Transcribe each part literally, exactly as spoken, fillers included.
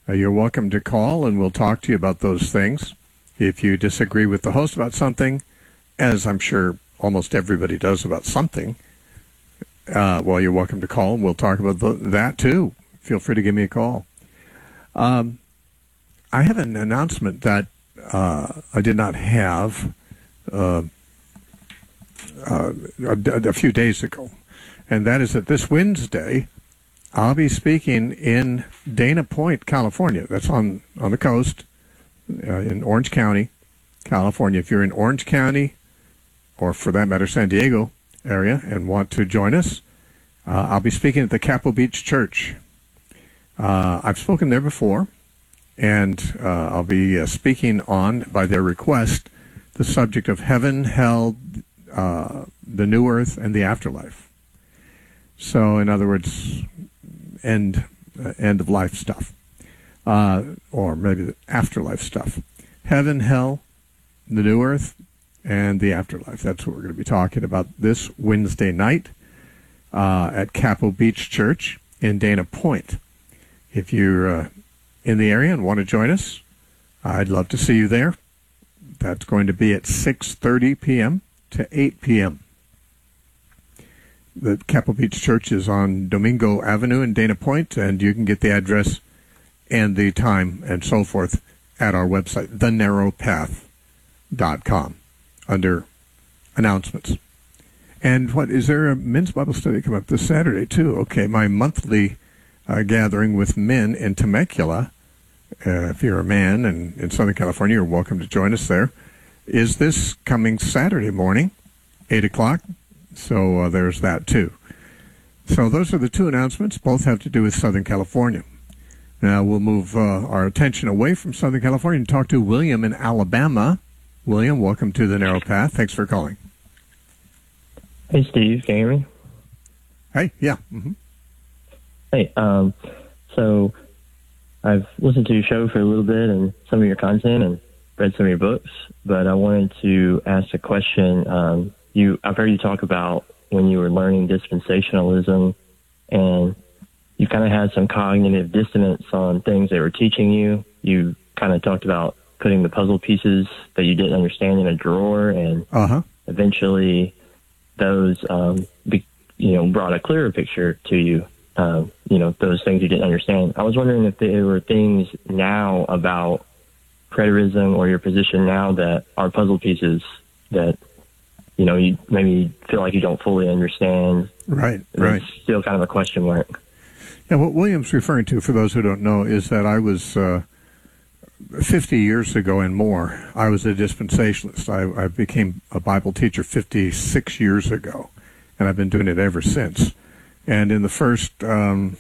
Uh, you're welcome to call, and we'll talk to you about those things. If you disagree with the host about something, as I'm sure almost everybody does about something, uh, well, you're welcome to call, and we'll talk about the, that too. Feel free to give me a call. Um, I have an announcement that uh, I did not have uh, uh, a, a few days ago, and that is that this Wednesday, I'll be speaking in Dana Point, California. That's on, on the coast, uh, in Orange County, California. If you're in Orange County, or for that matter, San Diego area, and want to join us, uh, I'll be speaking at the Capo Beach Church. Uh, I've spoken there before, and uh, I'll be uh, speaking on, by their request, the subject of heaven, hell, uh, the new earth, and the afterlife. So, in other words, end uh, end of life stuff, uh, or maybe the afterlife stuff. Heaven, hell, the new earth, and the afterlife. That's what we're going to be talking about this Wednesday night uh, at Capo Beach Church in Dana Point. If you're uh, in the area and want to join us, I'd love to see you there. That's going to be at six thirty p.m. to eight p.m. The Capo Beach Church is on Domingo Avenue in Dana Point, and you can get the address and the time and so forth at our website, the narrow path dot com, under announcements. And what, is there a men's Bible study coming up this Saturday, too? Okay, my monthly uh, gathering with men in Temecula, uh, if you're a man and in Southern California, you're welcome to join us there, is this coming Saturday morning, eight o'clock. So uh, there's that, too. So those are the two announcements. Both have to do with Southern California. Now we'll move uh, our attention away from Southern California and talk to William in Alabama. William, welcome to the Narrow Path. Thanks for calling. Hey, Steve. Can you hear me? Hey, yeah. Mm-hmm. Hey, um, so I've listened to your show for a little bit and some of your content and read some of your books, but I wanted to ask a question. Um, You, I've heard you talk about when you were learning dispensationalism, and you kind of had some cognitive dissonance on things they were teaching you. You kind of talked about putting the puzzle pieces that you didn't understand in a drawer, and uh-huh. eventually those, um, be, you know, brought a clearer picture to you. Um, you know, those things you didn't understand. I was wondering if there were things now about preterism or your position now that are puzzle pieces that, you know, you maybe feel like you don't fully understand. Right, right. It's still kind of a question mark. Yeah, what William's referring to, for those who don't know, is that I was uh, fifty years ago and more, I was a dispensationalist. I, I became a Bible teacher fifty-six years ago, and I've been doing it ever since. And in the first um,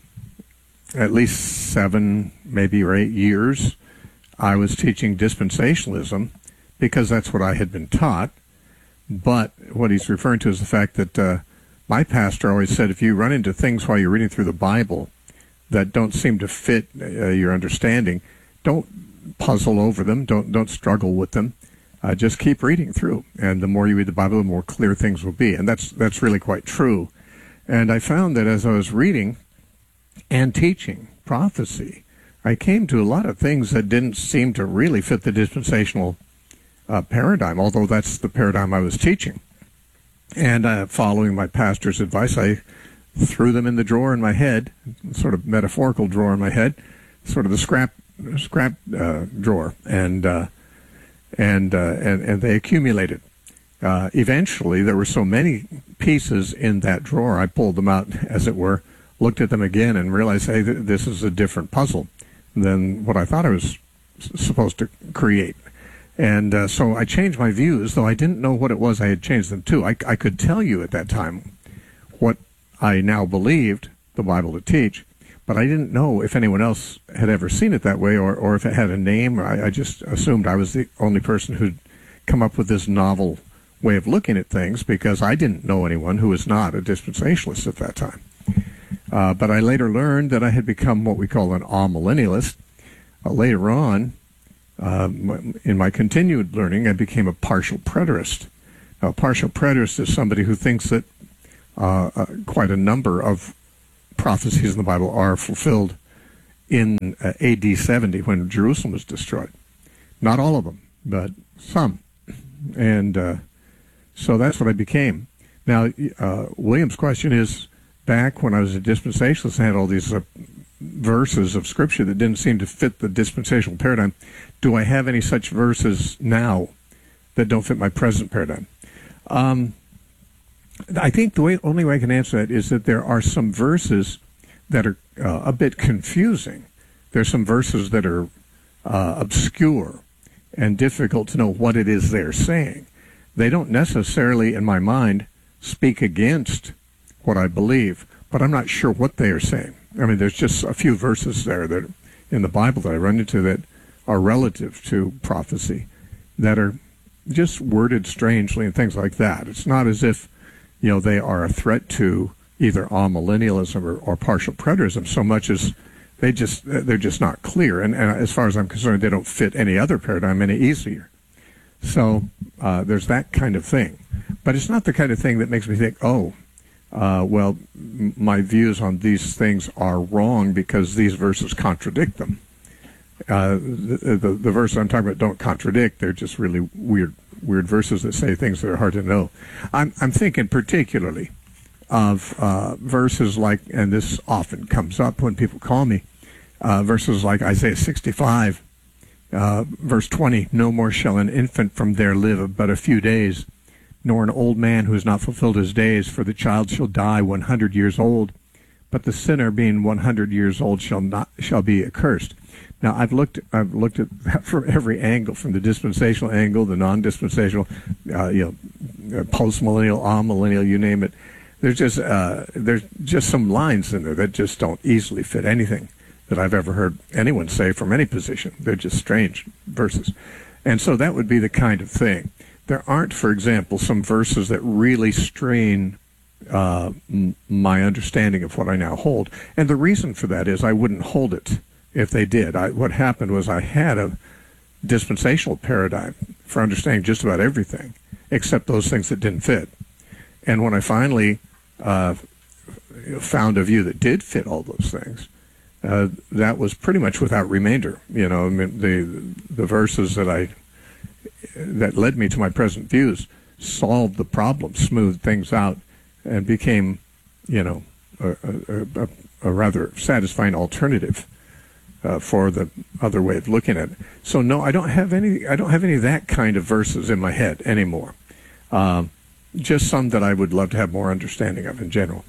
at least seven, maybe or eight years, I was teaching dispensationalism because that's what I had been taught. But what he's referring to is the fact that uh, my pastor always said, if you run into things while you're reading through the Bible that don't seem to fit uh, your understanding, don't puzzle over them, don't don't struggle with them. Uh, just keep reading through, and the more you read the Bible, the more clear things will be. And that's that's really quite true. And I found that as I was reading and teaching prophecy, I came to a lot of things that didn't seem to really fit the dispensational Uh, paradigm, although that's the paradigm I was teaching. And uh, following my pastor's advice, I threw them in the drawer in my head, sort of metaphorical drawer in my head, sort of the scrap scrap uh, drawer, and uh, and, uh, and and they accumulated. Uh, eventually, there were so many pieces in that drawer, I pulled them out, as it were, looked at them again, and realized, hey, th- this is a different puzzle than what I thought I was s- supposed to create. And uh, so I changed my views, though I didn't know what it was I had changed them to. I, I could tell you at that time what I now believed the Bible to teach, but I didn't know if anyone else had ever seen it that way, or, or if it had a name. I, I just assumed I was the only person who'd come up with this novel way of looking at things, because I didn't know anyone who was not a dispensationalist at that time. Uh, but I later learned that I had become what we call an amillennialist. Uh, later on, uh, in my continued learning, I became a partial preterist. Now, a partial preterist is somebody who thinks that uh, uh, quite a number of prophecies in the Bible are fulfilled in uh, A D seventy when Jerusalem was destroyed. Not all of them, but some. And uh, so that's what I became. Now, uh, William's question is, back when I was a dispensationalist, I had all these uh, verses of Scripture that didn't seem to fit the dispensational paradigm. Do I have any such verses now that don't fit my present paradigm? Um, I think the way, only way I can answer that is that there are some verses that are uh, a bit confusing. There's some verses that are uh, obscure and difficult to know what it is they're saying. They don't necessarily, in my mind, speak against what I believe, but I'm not sure what they are saying. I mean, there's just a few verses there that in the Bible that I run into that are relative to prophecy that are just worded strangely and things like that. It's not as if, you know, they are a threat to either amillennialism or, or partial preterism so much as they just, they're just not clear. And, and as far as I'm concerned, they don't fit any other paradigm any easier. So uh, there's that kind of thing. But it's not the kind of thing that makes me think, oh, uh, well, m- my views on these things are wrong because these verses contradict them. Uh, the, the, the verses I'm talking about don't contradict. They're just really weird weird verses that say things that are hard to know. I'm, I'm thinking particularly of uh, verses like, and this often comes up when people call me, uh, verses like Isaiah sixty-five, uh, verse twenty, no more shall an infant from there live but a few days, nor an old man who has not fulfilled his days, for the child shall die one hundred years old, but the sinner being one hundred years old shall not shall be accursed. Now, I've looked I've looked at that from every angle, from the dispensational angle, the non-dispensational, uh, you know, post-millennial, amillennial, you name it. There's just uh, there's just some lines in there that just don't easily fit anything that I've ever heard anyone say from any position. They're just strange verses. And so that would be the kind of thing. There aren't, for example, some verses that really strain uh, m- my understanding of what I now hold. And the reason for that is I wouldn't hold it if they did. I, what happened was I had a dispensational paradigm for understanding just about everything, except those things that didn't fit. And when I finally uh, found a view that did fit all those things, uh, that was pretty much without remainder. You know, I mean, the the verses that I that led me to my present views solved the problem, smoothed things out, and became, you know, a, a, a, a rather satisfying alternative uh, for the other way of looking at it. So no, I don't have any. I don't have any of that kind of verses in my head anymore. Um, just some that I would love to have more understanding of in general.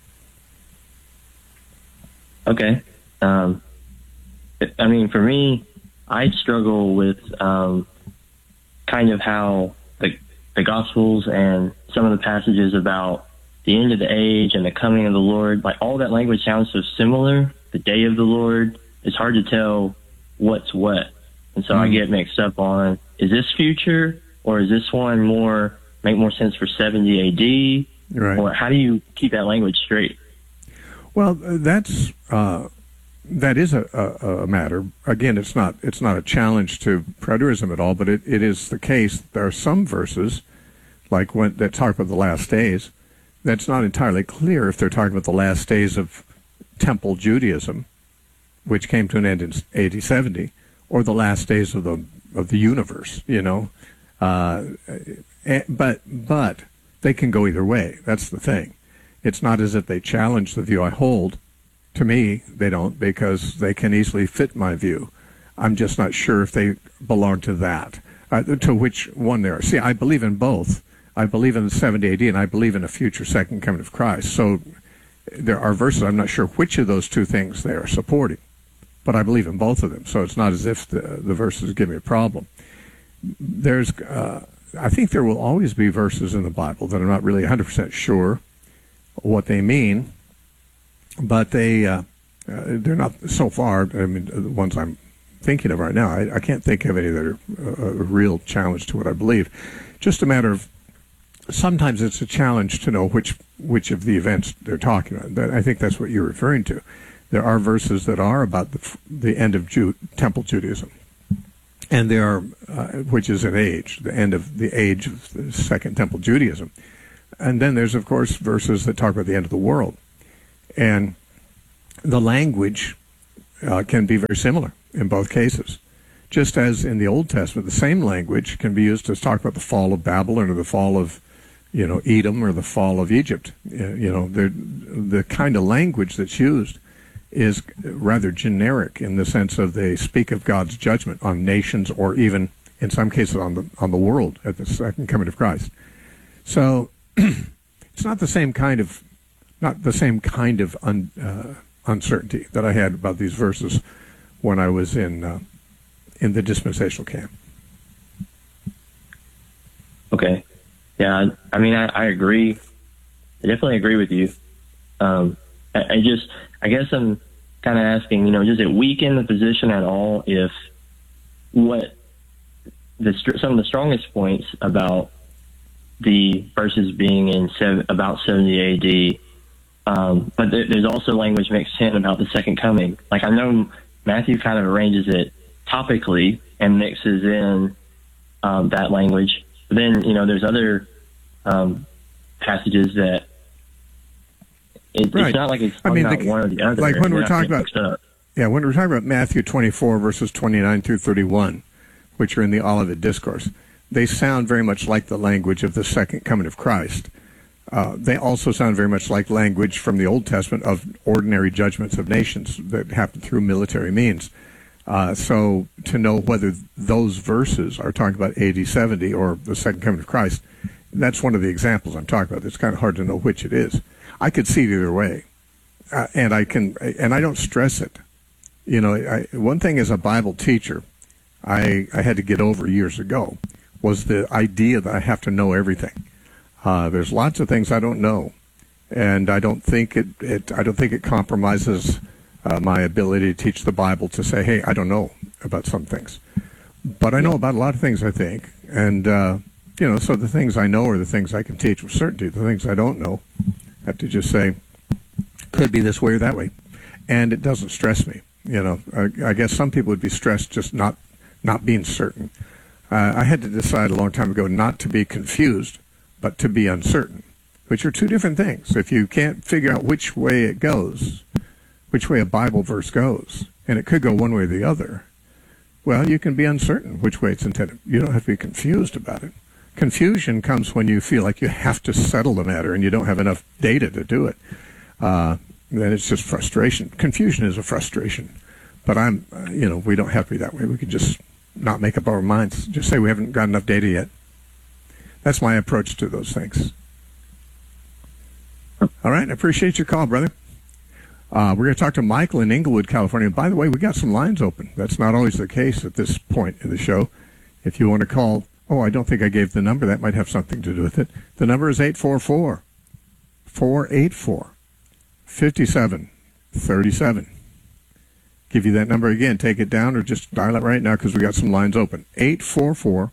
Okay. Um, I mean, for me, I struggle with um, kind of how the, the Gospels and some of the passages about the end of the age and the coming of the Lord, like all that language sounds so similar. The day of the Lord, it's hard to tell what's what. And so mm. I get mixed up on, is this future or is this one more, make more sense for seventy A D? Right. Or how do you keep that language straight? Well, that's uh, that is a, a, a matter. Again, it's not it's not a challenge to preterism at all, but it, it is the case. There are some verses, like when that talk about the last days, that's not entirely clear if they're talking about the last days of Temple Judaism, which came to an end in A D seventy, or the last days of the of the universe. You know, uh, but but they can go either way. That's the thing. It's not as if they challenge the view I hold. To me, they don't, because they can easily fit my view. I'm just not sure if they belong to that, uh, to which one they are. See, I believe in both. I believe in the seventy A D, and I believe in a future second coming of Christ. So there are verses, I'm not sure which of those two things they are supporting, but I believe in both of them. So it's not as if the, the verses give me a problem. There's, uh, I think there will always be verses in the Bible that I'm not really one hundred percent sure what they mean, but they uh, uh, they're not so far. I mean, the ones I'm thinking of right now, I, I can't think of any that are a, a real challenge to what I believe. Just a matter of sometimes it's a challenge to know which which of the events they're talking about. I think that's what you're referring to. There are verses that are about the the end of Ju- Temple Judaism, and there are uh, which is an age, the end of the age of the Second Temple Judaism. And then there's, of course, verses that talk about the end of the world. And the language uh, can be very similar in both cases. Just as in the Old Testament, the same language can be used to talk about the fall of Babylon or the fall of, you know, Edom or the fall of Egypt. You know, the kind of language that's used is rather generic in the sense of they speak of God's judgment on nations or even, in some cases, on the on the world at the second coming of Christ. So it's not the same kind of not the same kind of un, uh, uncertainty that I had about these verses when I was in. Uh, in the dispensational camp. Okay. Yeah, I, I mean, I, I agree. I definitely agree with you. Um, I, I just, I guess I'm kind of asking, you know, does it weaken the position at all if what the some of the strongest points about the verses being in seven, about seventy A D, um, but there, there's also language mixed in about the second coming. Like I know Matthew kind of arranges it topically and mixes in um, that language. But then, you know, there's other um, passages that it, right. it's not like it's I mean, not the, one or the other. Like when They're we're talking about, yeah, when we're talking about Matthew twenty-four verses twenty-nine through thirty-one, which are in the Olivet Discourse, they sound very much like the language of the second coming of Christ. Uh, they also sound very much like language from the Old Testament of ordinary judgments of nations that happen through military means. Uh, so to know whether those verses are talking about A D seventy or the second coming of Christ, that's one of the examples I'm talking about. It's kind of hard to know which it is. I could see it either way, uh, and I can, and I don't stress it. You know, I, one thing as a Bible teacher, I I had to get over years ago was the idea that I have to know everything. Uh, there's lots of things I don't know, and I don't think it, it I don't think it compromises Uh, my ability to teach the Bible to say, hey, I don't know about some things. But I know about a lot of things, I think. And, uh, you know, so the things I know are the things I can teach with certainty. The things I don't know, I have to just say, could be this way or that way. And it doesn't stress me. You know, I, I guess some people would be stressed just not, not being certain. Uh, I had to decide a long time ago not to be confused, but to be uncertain, which are two different things. If you can't figure out which way it goes, which way a Bible verse goes, and it could go one way or the other, well, you can be uncertain which way it's intended. You don't have to be confused about it. Confusion comes when you feel like you have to settle the matter and you don't have enough data to do it. Uh, then it's just frustration. Confusion is a frustration. But I'm, uh, you know, we don't have to be that way. We could just not make up our minds. Just say we haven't got enough data yet. That's my approach to those things. All right, I appreciate your call, brother. Uh, we're going to talk to Michael in Inglewood, California. By the way, we got some lines open. That's not always the case at this point in the show. If you want to call, oh, I don't think I gave the number. That might have something to do with it. The number is eight four four, four eight four, five seven three seven. Give you that number again. Take it down or just dial it right now because we got some lines open. eight four four,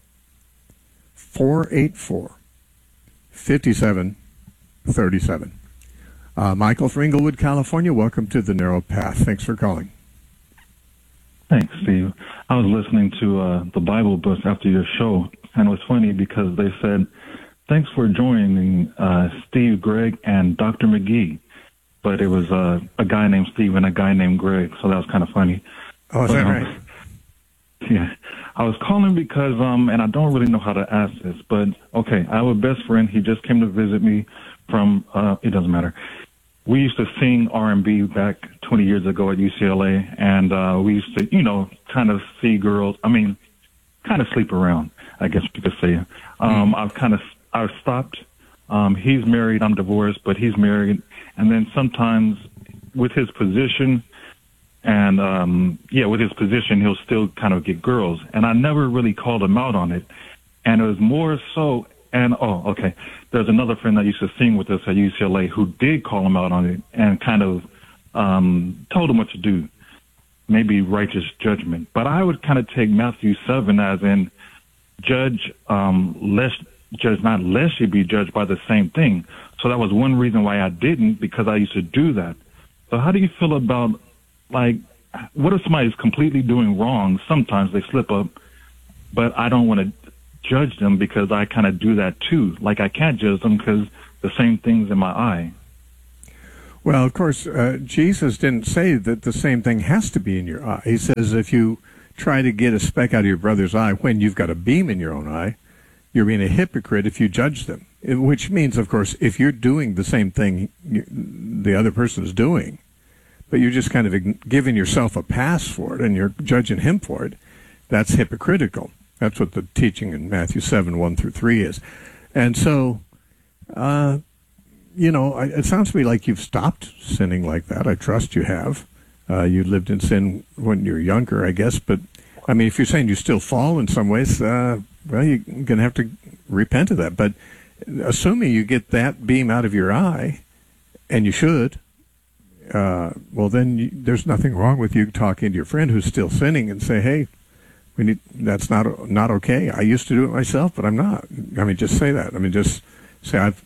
four eight four, five seven three seven. Uh, Michael from Inglewood, California, welcome to The Narrow Path. Thanks for calling. Thanks, Steve. I was listening to uh, the Bible bus after your show, and it was funny because they said, thanks for joining uh, Steve, Greg, and Doctor McGee. But it was uh, a guy named Steve and a guy named Greg, so that was kind of funny. Oh, is but, that um, right? Yeah. I was calling because, um, and I don't really know how to ask this, but, okay, I have a best friend. He just came to visit me from, uh, it doesn't matter. We used to sing R and B back twenty years ago at U C L A, and uh, we used to, you know, kind of see girls, I mean, kind of sleep around, I guess you could say. Um, mm. I've kind of, I've stopped. Um, he's married, I'm divorced, but he's married. And then sometimes with his position, and, um, yeah, with his position, he'll still kind of get girls. And I never really called him out on it. And it was more so, and, oh, okay, there's another friend that used to sing with us at U C L A who did call him out on it and kind of um, told him what to do, maybe righteous judgment. But I would kind of take Matthew seven as in judge, um, lest, judge not lest you be judged by the same thing. So that was one reason why I didn't, because I used to do that. So how do you feel about, like, what if somebody's completely doing wrong? Sometimes they slip up, but I don't want to judge them because I kind of do that too. Like I can't judge them because the same thing's in my eye. Well, of course, uh, Jesus didn't say that the same thing has to be in your eye. He says if you try to get a speck out of your brother's eye when you've got a beam in your own eye, you're being a hypocrite if you judge them. Which means, of course, if you're doing the same thing the other person is doing, but you're just kind of giving yourself a pass for it and you're judging him for it, that's hypocritical. That's what the teaching in Matthew seven, one through three is. And so, uh, you know, it sounds to me like you've stopped sinning like that. I trust you have. Uh, you lived in sin when you were younger, I guess. But, I mean, if you're saying you still fall in some ways, uh, well, you're going to have to repent of that. But assuming you get that beam out of your eye, and you should, uh, well, then you, there's nothing wrong with you talking to your friend who's still sinning and say, hey, we need, that's not not okay. I used to do it myself, but I'm not. I mean, just say that. I mean, just say, I've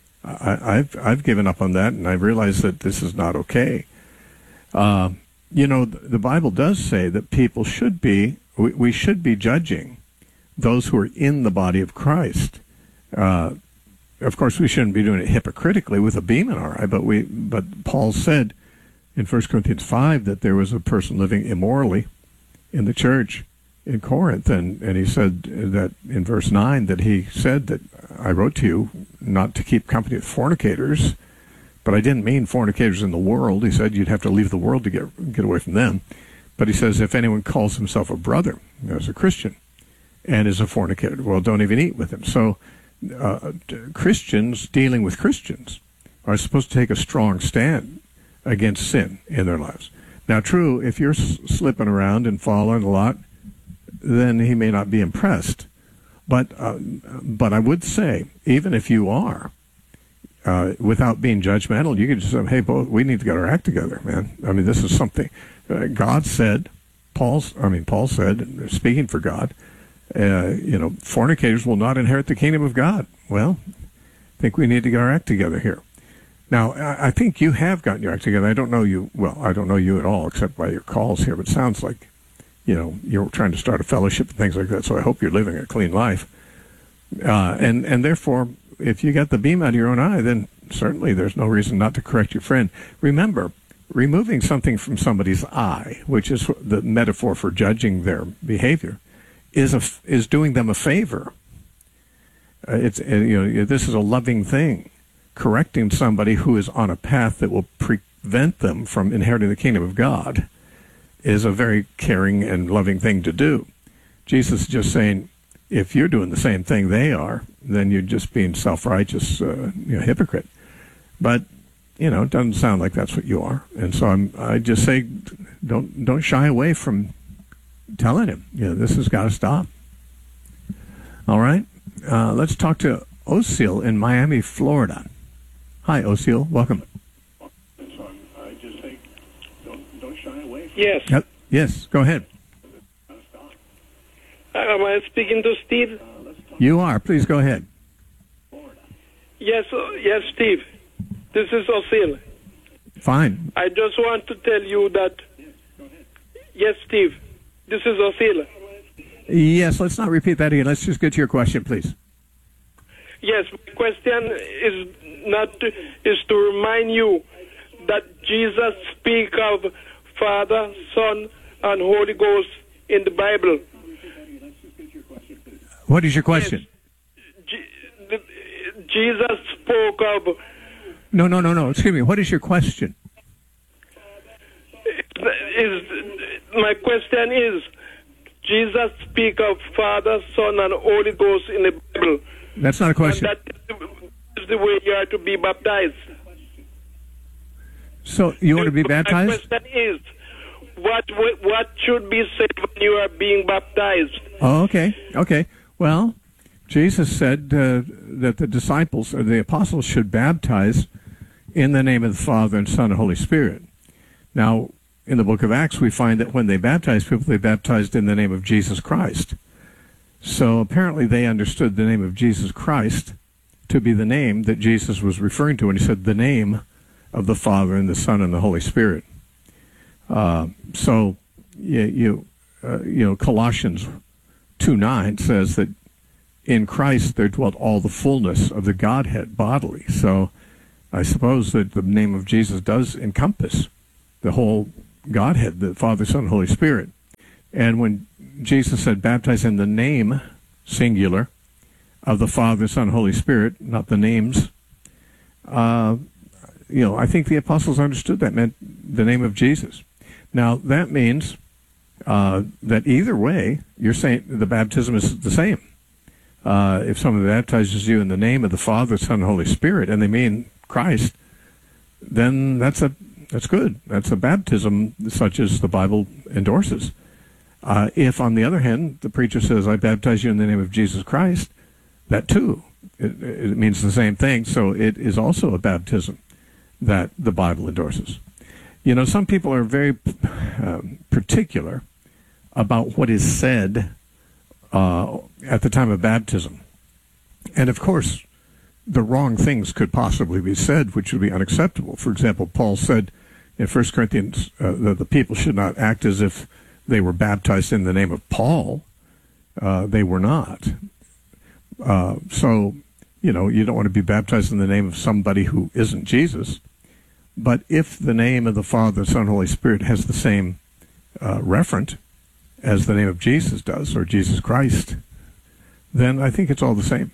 I, I've I've given up on that, and I've realized that this is not okay. Uh, you know, the, the Bible does say that people should be, we, we should be judging those who are in the body of Christ. Uh, of course, we shouldn't be doing it hypocritically with a beam in our eye, but we but Paul said in First Corinthians five that there was a person living immorally in the church in Corinth, and, and he said that in verse nine that he said that I wrote to you not to keep company with fornicators, but I didn't mean fornicators in the world. He said you'd have to leave the world to get get away from them. But he says if anyone calls himself a brother as a Christian and is a fornicator, well, don't even eat with him. So uh, Christians dealing with Christians are supposed to take a strong stand against sin in their lives. Now, true, if you're s- slipping around and falling a lot, then he may not be impressed. But uh, but I would say, even if you are, uh, without being judgmental, you can just say, hey, both, we need to get our act together, man. I mean, this is something uh, God said, Paul's, I mean, Paul said, speaking for God, uh, you know, fornicators will not inherit the kingdom of God. Well, I think we need to get our act together here. Now, I, I think you have gotten your act together. I don't know you, well, I don't know you at all, except by your calls here, but it sounds like, you know, you're trying to start a fellowship and things like that, so I hope you're living a clean life. Uh, and, and therefore, if you got the beam out of your own eye, then certainly there's no reason not to correct your friend. Remember, removing something from somebody's eye, which is the metaphor for judging their behavior, is a, is doing them a favor. Uh, it's uh, you know this is a loving thing. Correcting somebody who is on a path that will prevent them from inheriting the kingdom of God is a very caring and loving thing to do. Jesus is just saying, if you're doing the same thing they are, then you're just being self-righteous, uh, you know, hypocrite. But, you know, it doesn't sound like that's what you are. And so I'm, I just say, don't don't shy away from telling him, you know, this has got to stop. All right? Uh, let's talk to Osil in Miami, Florida. Hi, Osil. Welcome. Yes. Yep. Yes, go ahead. Am I speaking to Steve? You are. Please go ahead. Yes, uh, yes, Steve. This is Osil. Fine. I just want to tell you that. Yes, Steve. This is Osil. Yes, let's not repeat that again. Let's just get to your question, please. Yes, my question is not to, is to remind you that Jesus speak of Father, Son, and Holy Ghost in the Bible. What is your question? Yes. Je- the, Jesus spoke of... No, no, no, no. Excuse me. What is your question? Is, my question is, Jesus speak of Father, Son, and Holy Ghost in the Bible. That's not a question. And that is the way you are to be baptized. So you want to be baptized? My question is, what what should be said when you are being baptized? Oh, okay. Okay. Well, Jesus said uh, that the disciples or the apostles should baptize in the name of the Father and Son and Holy Spirit. Now, in the book of Acts, we find that when they baptized people, they baptized in the name of Jesus Christ. So apparently they understood the name of Jesus Christ to be the name that Jesus was referring to when he said the name of the Father and the Son and the Holy Spirit. Uh, so, you, you, uh, you know, Colossians two nine says that in Christ there dwelt all the fullness of the Godhead bodily. So I suppose that the name of Jesus does encompass the whole Godhead, the Father, Son, and Holy Spirit. And when Jesus said, baptize in the name, singular, of the Father, Son, and Holy Spirit, not the names, uh, you know, I think the apostles understood that meant the name of Jesus. Now, that means uh, that either way, you're saying the baptism is the same. Uh, if someone baptizes you in the name of the Father, Son, and Holy Spirit, and they mean Christ, then that's a that's good. That's a baptism such as the Bible endorses. Uh, if, on the other hand, the preacher says, I baptize you in the name of Jesus Christ, that too, it, it means the same thing. So it is also a baptism that the Bible endorses. You know, some people are very um, particular about what is said uh, at the time of baptism. And of course, the wrong things could possibly be said, which would be unacceptable. For example, Paul said in First Corinthians uh, that the people should not act as if they were baptized in the name of Paul. Uh, they were not. Uh, so, you know, you don't want to be baptized in the name of somebody who isn't Jesus. But if the name of the Father, Son, and Holy Spirit has the same uh, referent as the name of Jesus does, or Jesus Christ, then I think it's all the same.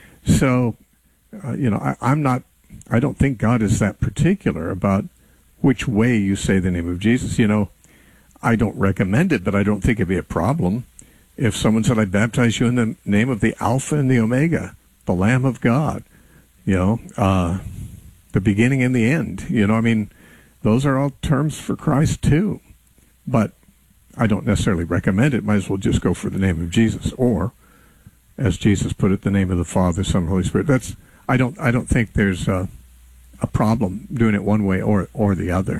So, uh, you know, I, I'm not, I don't think God is that particular about which way you say the name of Jesus. You know, I don't recommend it, but I don't think it'd be a problem if someone said, I baptize you in the name of the Alpha and the Omega, the Lamb of God, you know, uh, the beginning and the end. You know, I mean, those are all terms for Christ too. But I don't necessarily recommend it. Might as well just go for the name of Jesus, or, as Jesus put it, the name of the Father, Son, and Holy Spirit. That's I don't I don't think there's a, a problem doing it one way or or the other.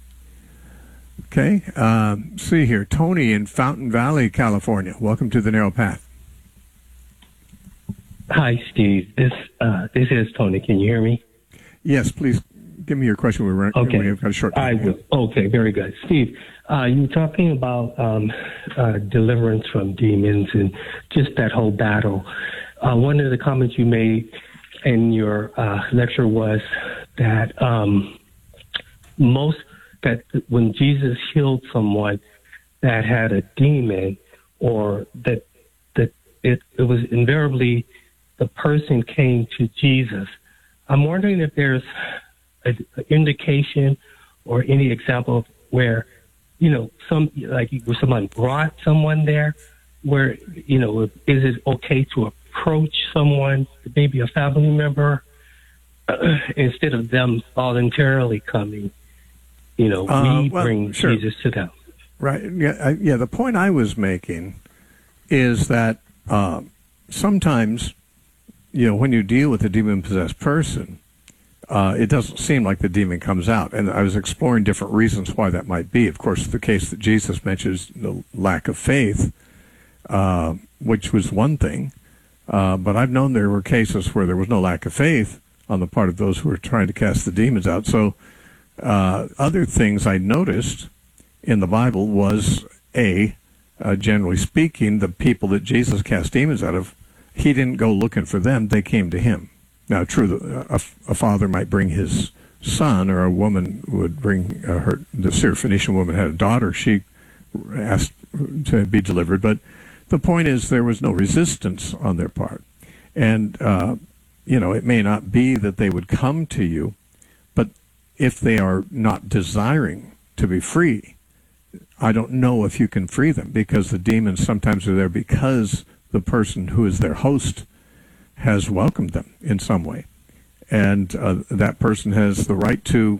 Okay, uh, see here, Tony in Fountain Valley, California. Welcome to the Narrow Path. Hi, Steve. This uh, this is Tony. Can you hear me? Yes, please give me your question. We were okay. We've got a short time. I will. Okay, very good, Steve. Uh, you were talking about um, uh, deliverance from demons and just that whole battle. Uh, one of the comments you made in your uh, lecture was that um, most that when Jesus healed someone that had a demon, or that that it, it was invariably the person came to Jesus. I'm wondering if there's an indication or any example where, you know, some like where someone brought someone there, where, you know, is it okay to approach someone, maybe a family member, uh, instead of them voluntarily coming? You know, uh, we well, bring sure. Jesus to them. Right. Yeah. I, yeah. The point I was making is that uh, sometimes, you know, when you deal with a demon-possessed person, uh, it doesn't seem like the demon comes out. And I was exploring different reasons why that might be. Of course, the case that Jesus mentions, the lack of faith, uh, which was one thing. Uh, but I've known there were cases where there was no lack of faith on the part of those who were trying to cast the demons out. So uh, other things I noticed in the Bible was, A, uh, generally speaking, the people that Jesus cast demons out of, he didn't go looking for them. They came to him. Now, true, a, a father might bring his son, or a woman would bring uh, her, the Syrophoenician woman had a daughter. She asked to be delivered. But the point is there was no resistance on their part. And, uh, you know, it may not be that they would come to you, but if they are not desiring to be free, I don't know if you can free them, because the demons sometimes are there because the person who is their host has welcomed them in some way. And uh, that person has the right to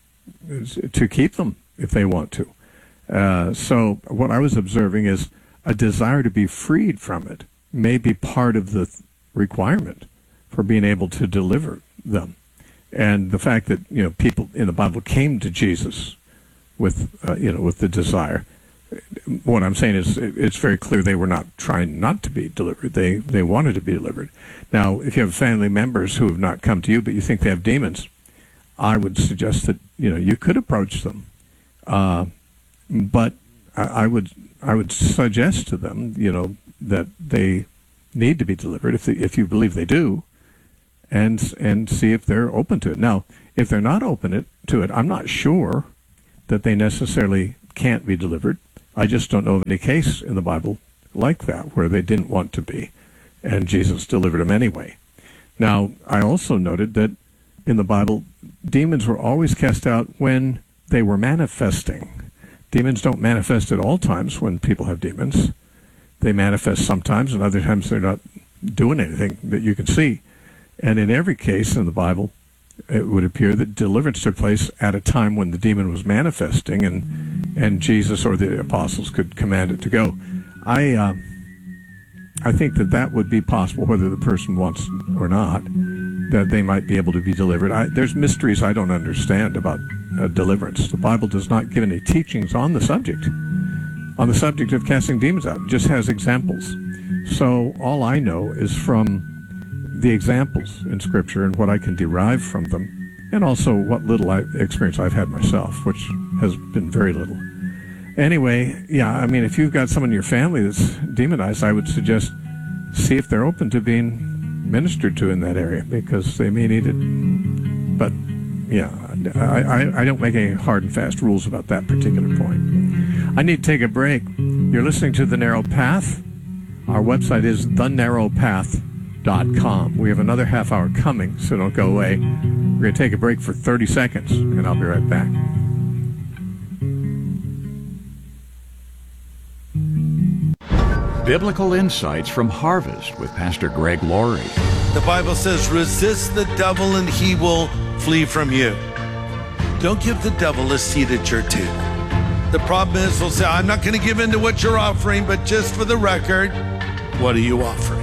to keep them if they want to. Uh, so what I was observing is a desire to be freed from it may be part of the requirement for being able to deliver them. And the fact that, you know, people in the Bible came to Jesus with, uh, you know, with the desire. What I'm saying is it's very clear they were not trying not to be delivered. They they wanted to be delivered. Now, if you have family members who have not come to you, but you think they have demons, I would suggest that, you know, you could approach them. Uh, but I, I would I would suggest to them, you know, that they need to be delivered if they, if you believe they do, and and see if they're open to it. Now, if they're not open it, to it, I'm not sure that they necessarily can't be delivered. I just don't know of any case in the Bible like that where they didn't want to be, and Jesus delivered them anyway. Now, I also noted that in the Bible, demons were always cast out when they were manifesting. Demons don't manifest at all times when people have demons. They manifest sometimes, and other times they're not doing anything that you can see. And in every case in the Bible, it would appear that deliverance took place at a time when the demon was manifesting, and and Jesus or the apostles could command it to go. I uh, I think that that would be possible, whether the person wants or not, that they might be able to be delivered. I, there's mysteries I don't understand about uh, deliverance. The Bible does not give any teachings on the subject, on the subject of casting demons out. It just has examples. So all I know is from the examples in Scripture and what I can derive from them, and also what little I, experience I've had myself, which has been very little. Anyway, yeah, I mean, if you've got someone in your family that's demonized, I would suggest see if they're open to being ministered to in that area, because they may need it. But, yeah, I, I, I don't make any hard and fast rules about that particular point. I need to take a break. You're listening to The Narrow Path. Our website is the narrow path dot com. We have another half hour coming, so don't go away. We're going to take a break for thirty seconds, and I'll be right back. Biblical insights from Harvest with Pastor Greg Laurie. The Bible says, resist the devil and he will flee from you. Don't give the devil a seat at your table. The problem is, they'll say, I'm not going to give in to what you're offering, but just for the record, what are you offering?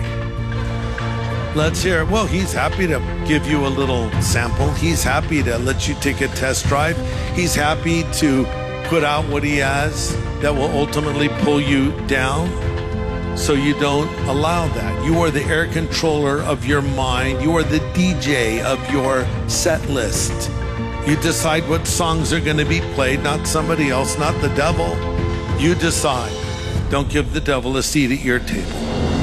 Let's hear it. Well, he's happy to give you a little sample. He's happy to let you take a test drive. He's happy to put out what he has that will ultimately pull you down. So you don't allow that. You are the air controller of your mind. You are the D J of your set list. You decide what songs are going to be played, not somebody else, not the devil. You decide. Don't give the devil a seat at your table.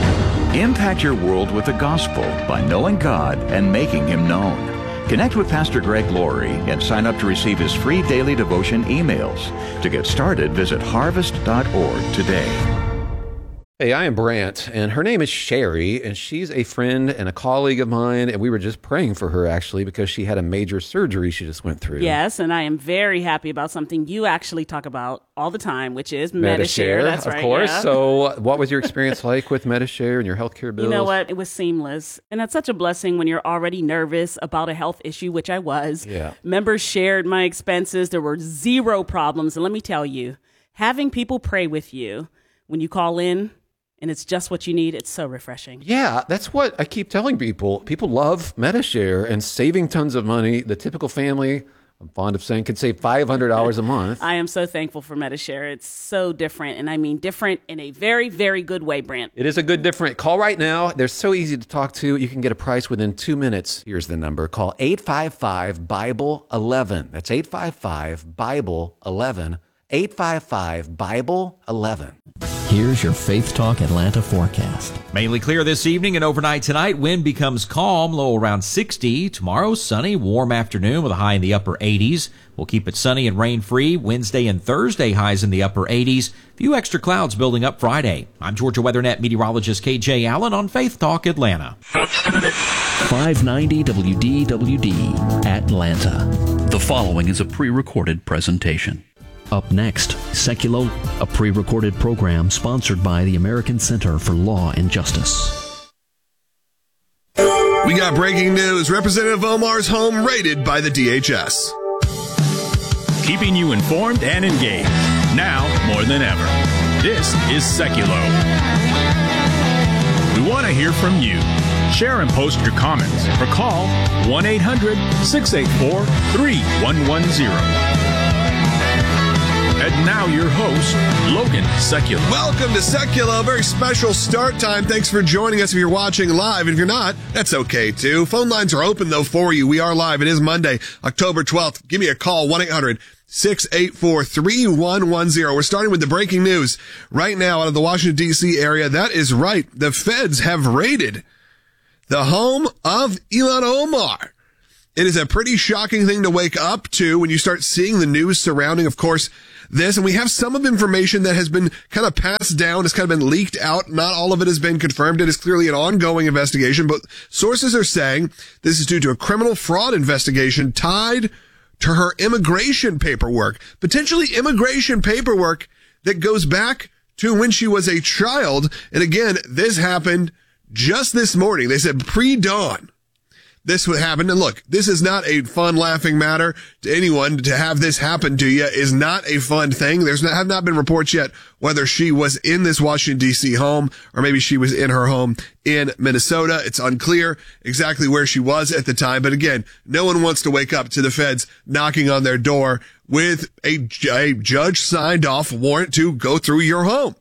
Impact your world with the gospel by knowing God and making Him known. Connect with Pastor Greg Laurie and sign up to receive his free daily devotion emails. To get started, visit harvest dot org today. Hey, I am Brant, and her name is Sherry, and she's a friend and a colleague of mine, and we were just praying for her, actually, because she had a major surgery she just went through. Yes, and I am very happy about something you actually talk about all the time, which is Medi-Share. Medi-Share, That's of right, course. yeah. So what was your experience like with Medi-Share and your healthcare bills? You know what? It was seamless, and that's such a blessing when you're already nervous about a health issue, which I was. Yeah. Members shared my expenses. There were zero problems, and let me tell you, having people pray with you when you call in, and it's just what you need, it's so refreshing. Yeah, that's what I keep telling people. People love Medi-Share and saving tons of money. The typical family, I'm fond of saying, could save five hundred dollars a month. I am so thankful for Medi-Share. It's so different, and I mean different in a very, very good way, Brant. It is a good different. Call right now. They're so easy to talk to. You can get a price within two minutes. Here's the number. Call eight five five, Bible eleven. That's eight five five, Bible eleven. eight five five, Bible eleven. Here's your Faith Talk Atlanta forecast. Mainly clear this evening and overnight tonight. Wind becomes calm, low around sixty. Tomorrow, sunny, warm afternoon with a high in the upper eighties. We'll keep it sunny and rain-free. Wednesday and Thursday, highs in the upper eighties. Few extra clouds building up Friday. I'm Georgia WeatherNet meteorologist K J Allen on Faith Talk Atlanta. five ninety W D W D, Atlanta. The following is a pre-recorded presentation. Up next, Seculo, a pre-recorded program sponsored by the American Center for Law and Justice. We got breaking news. Representative Omar's home raided by the D H S. Keeping you informed and engaged, now more than ever. This is Seculo. We want to hear from you. Share and post your comments or call one eight hundred, six eight four, three one one zero. And now your host, Logan Seculo. Welcome to Seculo. Very special start time. Thanks for joining us if you're watching live. And if you're not, that's okay too. Phone lines are open though for you. We are live. It is Monday, October twelfth. Give me a call, one eight hundred, six eight four, three one one zero. We're starting with the breaking news right now out of the Washington, D C area. That is right. The feds have raided the home of Ilhan Omar. It is a pretty shocking thing to wake up to when you start seeing the news surrounding, of course, this. And we have some of information that has been kind of passed down. It's kind of been leaked out. Not all of it has been confirmed. It is clearly an ongoing investigation, but sources are saying this is due to a criminal fraud investigation tied to her immigration paperwork, potentially immigration paperwork that goes back to when she was a child. And again, this happened just this morning. They said pre-dawn this would happen. And look, this is not a fun, laughing matter to anyone. To have this happen to you is not a fun thing. There's not, have not been reports yet whether she was in this Washington, D C home or maybe she was in her home in Minnesota. It's unclear exactly where she was at the time. But again, no one wants to wake up to the feds knocking on their door with a, a judge signed off warrant to go through your home.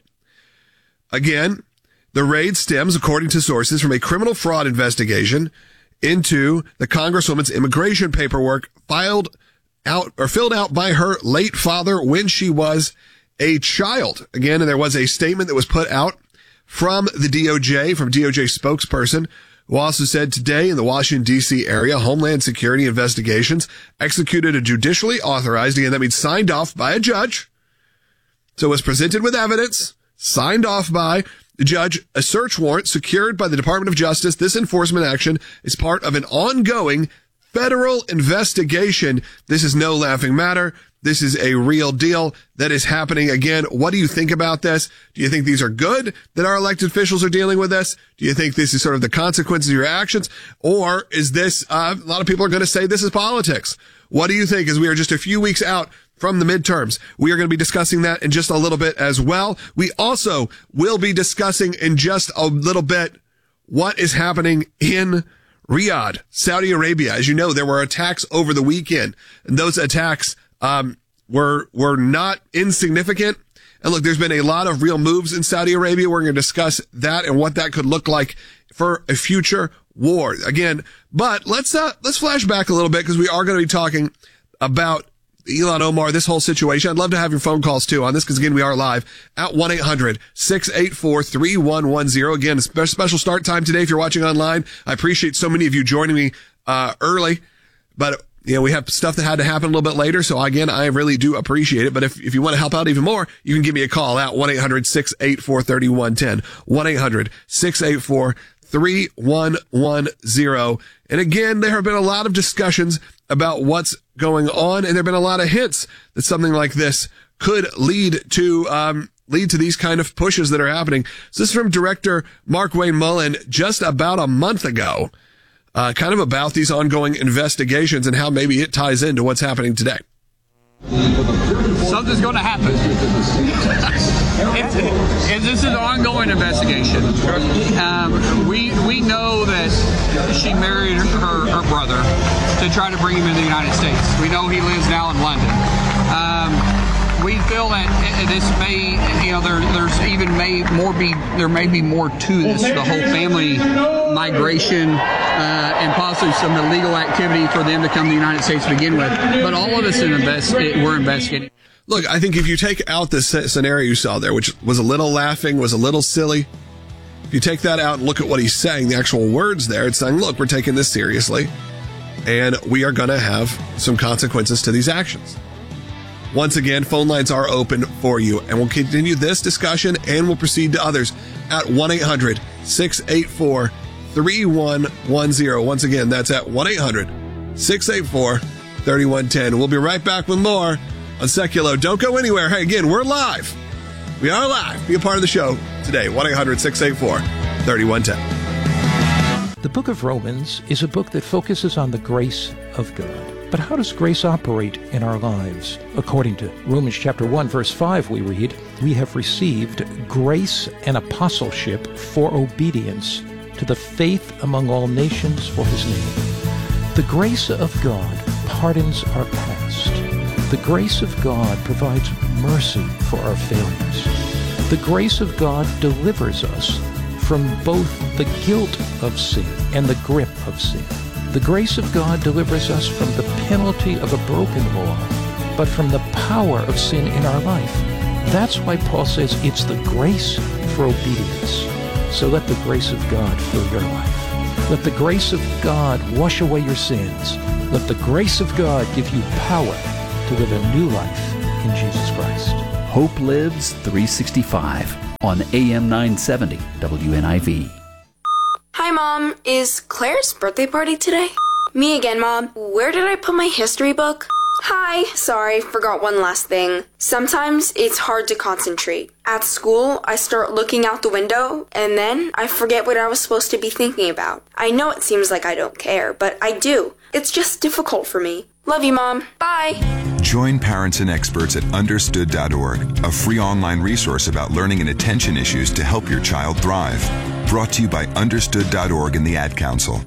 Again, the raid stems, according to sources, from a criminal fraud investigation into the Congresswoman's immigration paperwork filed out or filled out by her late father when she was a child. Again, there was a statement that was put out from the D O J, from D O J spokesperson, who also said today in the Washington, D C area, Homeland Security Investigations executed a judicially authorized, again, that means signed off by a judge. So it was presented with evidence, signed off by the judge, a search warrant secured by the Department of Justice. This enforcement action is part of an ongoing federal investigation. This is no laughing matter. This is a real deal that is happening. Again, what do you think about this? Do you think these are good that our elected officials are dealing with this? Do you think this is sort of the consequences of your actions? Or is this, uh, a lot of people are going to say this is politics. What do you think? As we are just a few weeks out from the midterms, we are going to be discussing that in just a little bit as well. We also will be discussing in just a little bit what is happening in Riyadh, Saudi Arabia. As you know, there were attacks over the weekend, and those attacks um were were not insignificant. And look, there's been a lot of real moves in Saudi Arabia. We're going to discuss that and what that could look like for a future war. Again, but let's uh let's flash back a little bit, because we are going to be talking about Ilhan Omar, this whole situation. I'd love to have your phone calls too on this, because again, we are live at one eight hundred six eight four three one one zero. Again, a special start time today if you're watching online. I appreciate so many of you joining me uh early, but you know, we have stuff that had to happen a little bit later. So again, I really do appreciate it. But if, if you want to help out even more, you can give me a call at one eight hundred six eight four three one one zero, one eight hundred six eight four three one one zero. And again, there have been a lot of discussions about what's going on, and there have been a lot of hints that something like this could lead to, um, lead to these kind of pushes that are happening. So this is from director Markwayne Mullin just about a month ago. Uh, kind of about these ongoing investigations and how maybe it ties into what's happening today. Something's going to happen. it's, it, this is an ongoing investigation. Um, we we know that she married her, her brother to try to bring him into the United States. We know he lives now in London. Um, we feel that this may, you know, there, there's even may more be there may be more to this, the whole family migration uh, and possibly some illegal activity for them to come to the United States to begin with. But all of us in invest, we're investigating. Look, I think if you take out the scenario you saw there, which was a little laughing, was a little silly, if you take that out and look at what he's saying, the actual words there, it's saying, look, we're taking this seriously, and we are going to have some consequences to these actions. Once again, phone lines are open for you, and we'll continue this discussion and we'll proceed to others at one eight hundred six eight four three one one zero. Once again, that's at one eight hundred six eight four three one one zero. We'll be right back with more on Seculo. Don't go anywhere. Hey, again, we're live. We are live. Be a part of the show today. one eight hundred six eight four three one one zero. The book of Romans is a book that focuses on the grace of God. But how does grace operate in our lives? According to Romans chapter one, verse five, we read, "We have received grace and apostleship for obedience to the faith among all nations for his name." The grace of God pardons our past. The grace of God provides mercy for our failures. The grace of God delivers us from both the guilt of sin and the grip of sin. The grace of God delivers us from the penalty of a broken law, but from the power of sin in our life. That's why Paul says it's the grace for obedience. So let the grace of God fill your life. Let the grace of God wash away your sins. Let the grace of God give you power to live a new life in Jesus Christ. Hope Lives three sixty-five on A M nine seventy W N I V. Hi, Mom. Is Claire's birthday party today? Me again, Mom. Where did I put my history book? Hi. Sorry, forgot one last thing. Sometimes it's hard to concentrate. At school, I start looking out the window, and then I forget what I was supposed to be thinking about. I know it seems like I don't care, but I do. It's just difficult for me. Love you, Mom. Bye. Join parents and experts at understood dot org, a free online resource about learning and attention issues to help your child thrive. Brought to you by understood dot org and the Ad Council.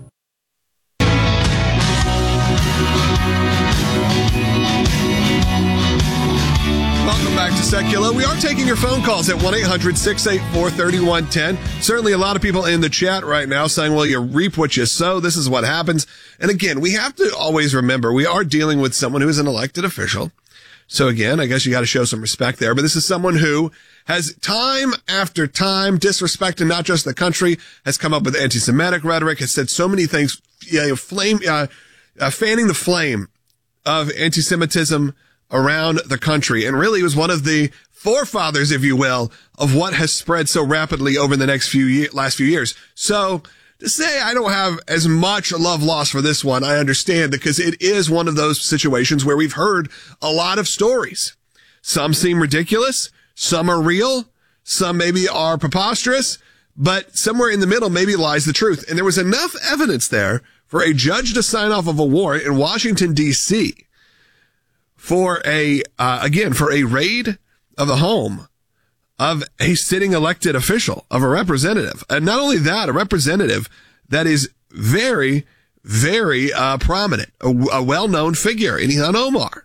Welcome back to Secular. We are taking your phone calls at one eight hundred six eight four three one one zero. Certainly a lot of people in the chat right now saying, well, you reap what you sow. This is what happens. And again, we have to always remember we are dealing with someone who is an elected official. So again, I guess you got to show some respect there. But this is someone who has time after time disrespected not just the country, has come up with anti-Semitic rhetoric, has said so many things, you know, flame, uh, uh, fanning the flame of anti-Semitism around the country, and really was one of the forefathers, if you will, of what has spread so rapidly over the next few year, last few years. So to say I don't have as much love lost for this one, I understand, because it is one of those situations where we've heard a lot of stories. Some seem ridiculous, some are real, some maybe are preposterous, but somewhere in the middle maybe lies the truth. And there was enough evidence there for a judge to sign off of a warrant in Washington, D C for a, uh, again, for a raid of the home of a sitting elected official, of a representative. And not only that, a representative that is very, very, uh, prominent, a, a well-known figure in Ilhan Omar.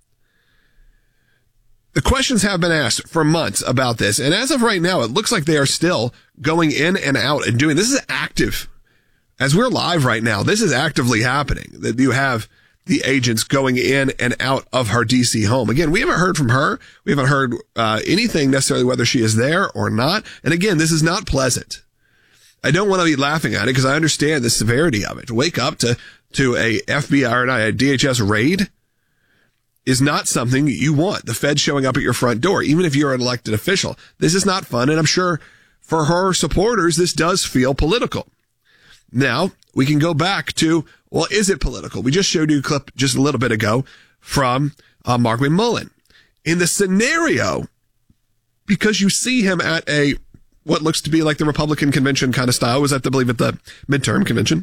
The questions have been asked for months about this. And as of right now, it looks like they are still going in and out and doing, this is active. As we're live right now, this is actively happening, that you have the agents going in and out of her D C home. Again, we haven't heard from her. We haven't heard uh, anything necessarily whether she is there or not. And again, this is not pleasant. I don't want to be laughing at it because I understand the severity of it. To wake up to, to a F B I or a D H S raid is not something you want. The Fed showing up at your front door, even if you're an elected official. This is not fun. And I'm sure for her supporters, this does feel political. Now, we can go back to, well, is it political? We just showed you a clip just a little bit ago from uh, Mark McMullen. In the scenario, because you see him at a, what looks to be like the Republican convention kind of style, was that, I believe, at the midterm convention.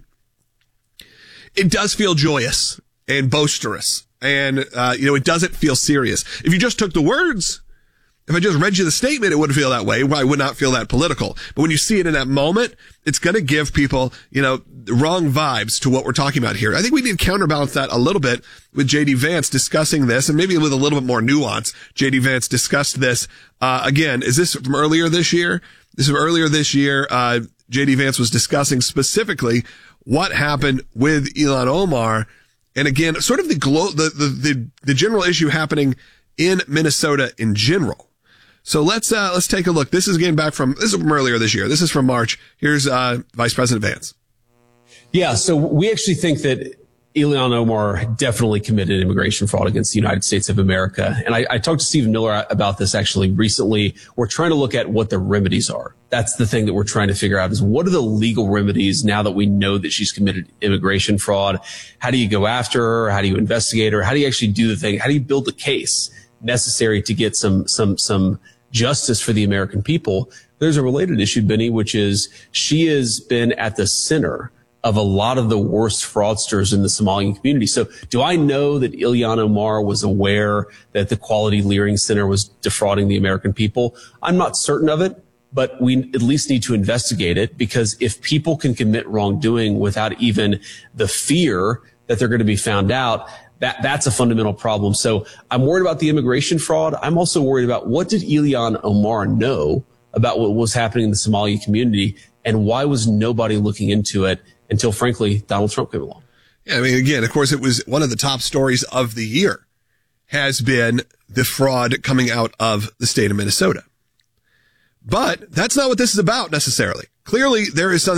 It does feel joyous and boisterous. And, uh, you know, it doesn't feel serious. If you just took the words, if I just read you the statement, it wouldn't feel that way. I would not feel that political. But when you see it in that moment, it's going to give people, you know, wrong vibes to what we're talking about here. I think we need to counterbalance that a little bit with J D Vance discussing this, and maybe with a little bit more nuance. J D Vance discussed this. Uh, again, is this from earlier this year? This is earlier this year. Uh, J D Vance was discussing specifically what happened with Ilhan Omar. And again, sort of the glo- the, the, the, the general issue happening in Minnesota in general. So let's, uh, let's take a look. This is again back from, this is from earlier this year. This is from March. Here's, uh, Vice President Vance. Yeah. So we actually think that Ilhan Omar definitely committed immigration fraud against the United States of America. And I, I talked to Stephen Miller about this actually recently. We're trying to look at what the remedies are. That's the thing that we're trying to figure out is what are the legal remedies now that we know that she's committed immigration fraud? How do you go after her? How do you investigate her? How do you actually do the thing? How do you build the case necessary to get some, some, some, justice for the American people? There's a related issue, Benny, which is she has been at the center of a lot of the worst fraudsters in the Somalian community. So do I know that Ilhan Omar was aware that the Quality Leering Center was defrauding the American people? I'm not certain of it, but we at least need to investigate it, because if people can commit wrongdoing without even the fear that they're going to be found out, That, that's a fundamental problem. So I'm worried about the immigration fraud. I'm also worried about what did Ilhan Omar know about what was happening in the Somali community, and why was nobody looking into it until, frankly, Donald Trump came along? Yeah, I mean, again, of course, it was one of the top stories of the year has been the fraud coming out of the state of Minnesota. But that's not what this is about necessarily. Clearly, there is something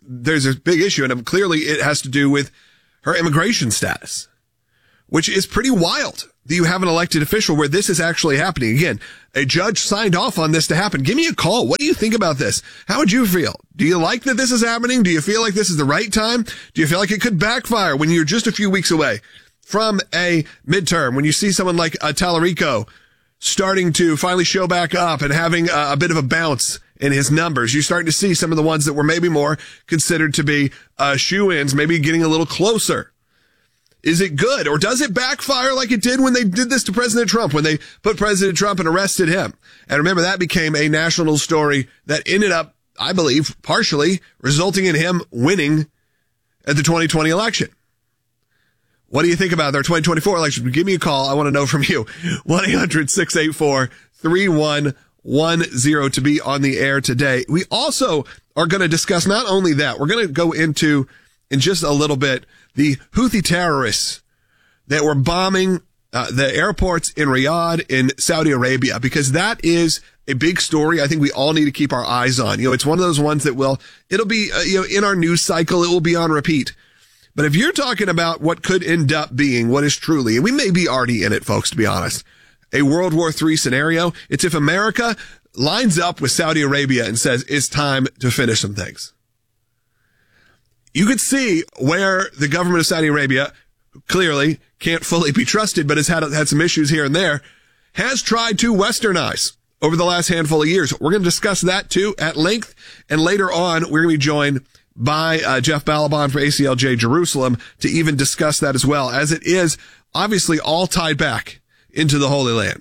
there's a big issue, and clearly it has to do with her immigration status, which is pretty wild that you have an elected official where this is actually happening. Again, a judge signed off on this to happen. Give me a call. What do you think about this? How would you feel? Do you like that this is happening? Do you feel like this is the right time? Do you feel like it could backfire when you're just a few weeks away from a midterm, when you see someone like uh, Tallarico starting to finally show back up and having a, a bit of a bounce in his numbers? You're starting to see some of the ones that were maybe more considered to be uh, shoe-ins, maybe getting a little closer. Is it good, or does it backfire like it did when they did this to President Trump, when they put President Trump and arrested him? And remember, that became a national story that ended up, I believe, partially resulting in him winning at the twenty twenty election. What do you think about their twenty twenty-four election? Give me a call. I want to know from you. one eight hundred six eight four three one one zero to be on the air today. We also are going to discuss not only that, we're going to go into, in just a little bit, the Houthi terrorists that were bombing uh, the airports in Riyadh in Saudi Arabia, because that is a big story I think we all need to keep our eyes on. You know, it's one of those ones that will, it'll be, uh, you know, in our news cycle, it will be on repeat. But if you're talking about what could end up being what is truly, and we may be already in it, folks, to be honest, a World War Three scenario, it's if America lines up with Saudi Arabia and says it's time to finish some things. You could see where the government of Saudi Arabia clearly can't fully be trusted, but has had, had some issues here and there, has tried to westernize over the last handful of years. We're going to discuss that too at length. And later on, we're going to be joined by uh, Jeff Balaban from A C L J Jerusalem to even discuss that as well, as it is obviously all tied back into the Holy Land.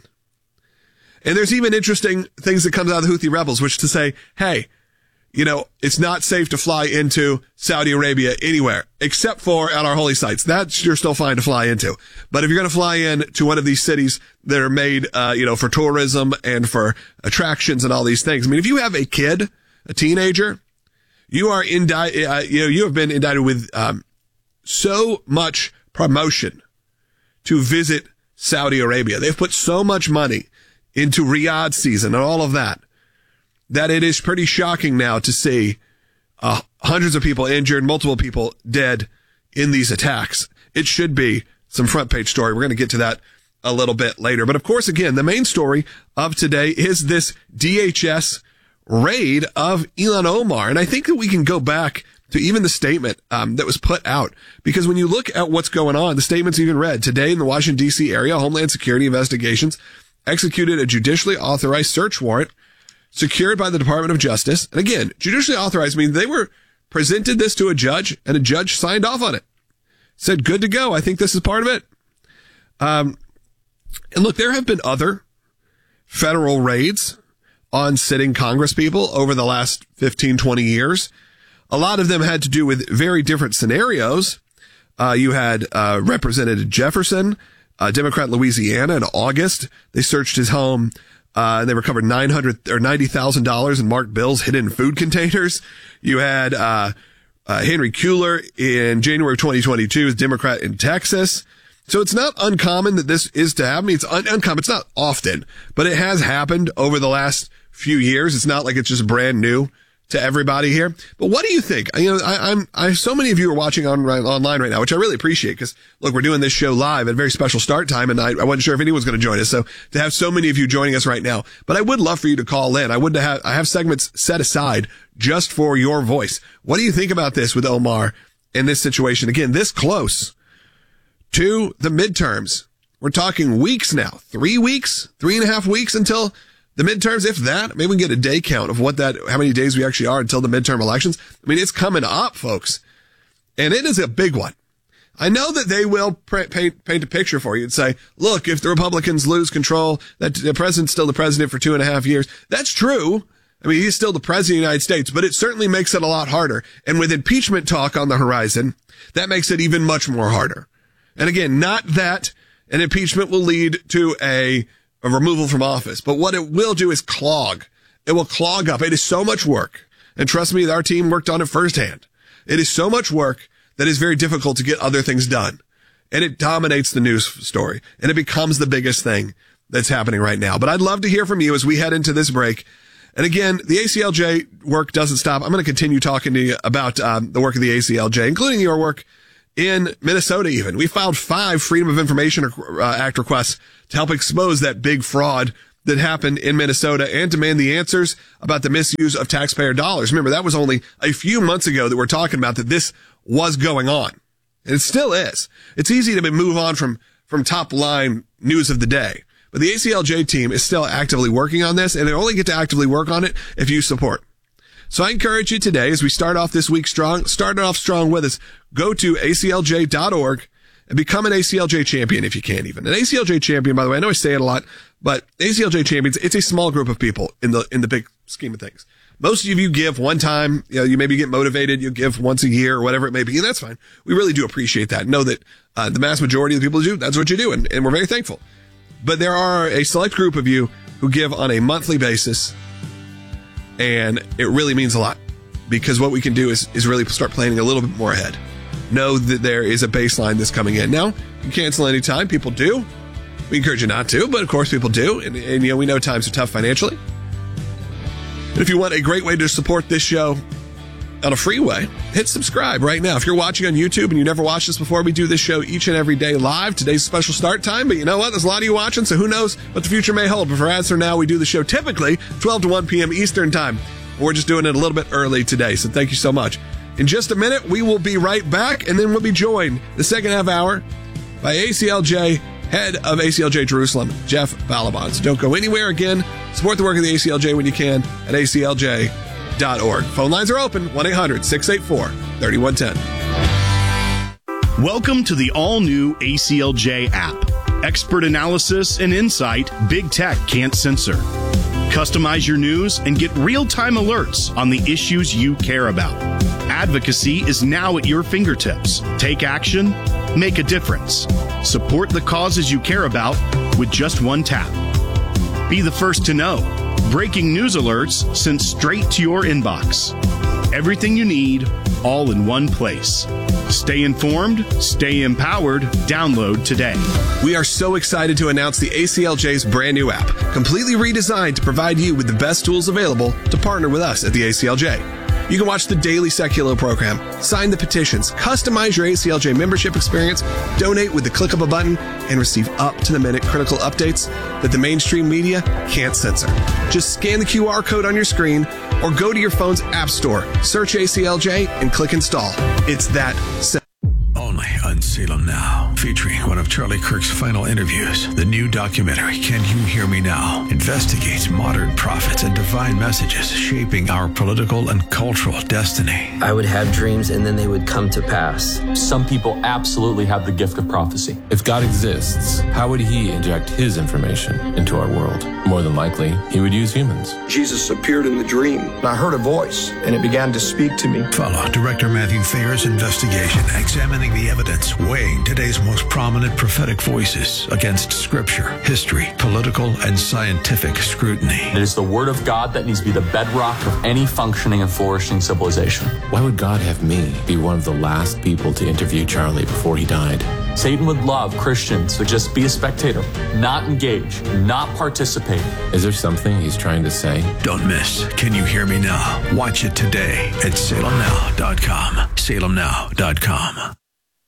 And there's even interesting things that comes out of the Houthi rebels, which to say, hey, you know, it's not safe to fly into Saudi Arabia anywhere except for at our holy sites. That you're still fine to fly into. But if you're going to fly in to one of these cities that are made, uh, you know, for tourism and for attractions and all these things. I mean, if you have a kid, a teenager, you are indicted, uh, you know, you have been indicted with, um, so much promotion to visit Saudi Arabia. They've put so much money into Riyadh season and all of that, that it is pretty shocking now to see uh, hundreds of people injured, multiple people dead in these attacks. It should be some front page story. We're going to get to that a little bit later. But of course, again, the main story of today is this D H S raid of Ilhan Omar. And I think that we can go back to even the statement um, that was put out, because when you look at what's going on, the statement's even read today in the Washington, D C area, Homeland Security Investigations executed a judicially authorized search warrant secured by the Department of Justice. And again, judicially authorized means they were presented this to a judge and a judge signed off on it. Said, good to go. I think this is part of it. Um, and look, there have been other federal raids on sitting Congress people over the last fifteen, twenty years. A lot of them had to do with very different scenarios. Uh, you had, uh, Representative Jefferson, uh, Democrat Louisiana in August. They searched his home. Uh, and they recovered nine hundred or ninety thousand dollars in marked bills hidden in food containers. You had, uh, uh, Henry Cuellar in January of twenty twenty-two as Democrat in Texas. So it's not uncommon that this is to happen. It's un- uncommon. It's not often, but it has happened over the last few years. It's not like it's just brand new to everybody here. But what do you think? You know, I, I'm, I, so many of you are watching on, online right now, which I really appreciate, because look, we're doing this show live at a very special start time, and I, I wasn't sure if anyone was going to join us. So to have so many of you joining us right now, but I would love for you to call in. I would have, I have segments set aside just for your voice. What do you think about this with Omar in this situation? Again, this close to the midterms. We're talking weeks now, three weeks, three and a half weeks until the midterms, if that. Maybe we can get a day count of what that, how many days we actually are until the midterm elections. I mean, it's coming up, folks. And it is a big one. I know that they will paint, paint a picture for you and say, look, if the Republicans lose control, that the president's still the president for two and a half years. That's true. I mean, he's still the president of the United States, but it certainly makes it a lot harder. And with impeachment talk on the horizon, that makes it even much more harder. And again, not that an impeachment will lead to a of removal from office. But what it will do is clog. It will clog up. It is so much work. And trust me, our team worked on it firsthand. It is so much work that is very difficult to get other things done. And it dominates the news story. And it becomes the biggest thing that's happening right now. But I'd love to hear from you as we head into this break. And again, the A C L J work doesn't stop. I'm going to continue talking to you about um, the work of the A C L J, including your work in Minnesota even. We filed five Freedom of Information uh, Act requests to help expose that big fraud that happened in Minnesota and demand the answers about the misuse of taxpayer dollars. Remember, that was only a few months ago that we're talking about that this was going on. And it still is. It's easy to move on from, from top line news of the day. But the A C L J team is still actively working on this, and they only get to actively work on it if you support. So I encourage you today, as we start off this week strong, start off strong with us, go to A C L J dot org and become an A C L J champion if you can even. An A C L J champion, by the way, I know I say it a lot, but A C L J champions, it's a small group of people in the, in the big scheme of things. Most of you give one time, you know, you maybe get motivated, you give once a year or whatever it may be, and that's fine. We really do appreciate that. Know that, uh, the mass majority of the people who do, that's what you do, and, and we're very thankful. But there are a select group of you who give on a monthly basis, and it really means a lot, because what we can do is, is really start planning a little bit more ahead. Know that there is a baseline that's coming in. Now, you can cancel any time. People do. We encourage you not to, but of course people do. And, and you know, we know times are tough financially. And if you want a great way to support this show on a free way, hit subscribe right now. If you're watching on YouTube and you never watched this before, we do this show each and every day live. Today's special start time, but you know what? There's a lot of you watching, so who knows what the future may hold. But for as for now, we do the show typically twelve to one p.m. Eastern time. We're just doing it a little bit early today, so thank you so much. In just a minute, we will be right back, and then we'll be joined the second half hour by A C L J, head of A C L J Jerusalem, Jeff Balaban. So don't go anywhere. Again, support the work of the A C L J when you can at A C L J dot org. Phone lines are open, one eight hundred six eight four three one one zero. Welcome to the all-new A C L J app. Expert analysis and insight big tech can't censor. Customize your news and get real-time alerts on the issues you care about. Advocacy is now at your fingertips. Take action, make a difference. Support the causes you care about with just one tap. Be the first to know. Breaking news alerts sent straight to your inbox. Everything you need, all in one place. Stay informed, stay empowered. Download today. We are so excited to announce the A C L J's brand new app, completely redesigned to provide you with the best tools available to partner with us at the A C L J. You can watch the daily Secular program, sign the petitions, customize your A C L J membership experience, donate with the click of a button, and receive up-to-the-minute critical updates that the mainstream media can't censor. Just scan the Q R code on your screen or go to your phone's app store, search A C L J, and click install. It's that simple. Only on Salem Now, featuring one of Charlie Kirk's final interviews. The new documentary, Can You Hear Me Now?, investigates modern prophets and divine messages shaping our political and cultural destiny. I would have dreams and then they would come to pass. Some people absolutely have the gift of prophecy. If God exists, how would he inject his information into our world? More than likely, he would use humans. Jesus appeared in the dream, and I heard a voice, and it began to speak to me. Follow Director Matthew Thayer's investigation, examining the evidence, weighing today's most prominent prophetic voices against scripture, history, political, and scientific scrutiny. It is the word of God that needs to be the bedrock of any functioning and flourishing civilization. Why would God have me be one of the last people to interview Charlie before he died? Satan would love Christians to just be a spectator, not engage, not participate. Is there something he's trying to say? Don't miss Can You Hear Me Now? Watch it today at salem now dot com. salem now dot com.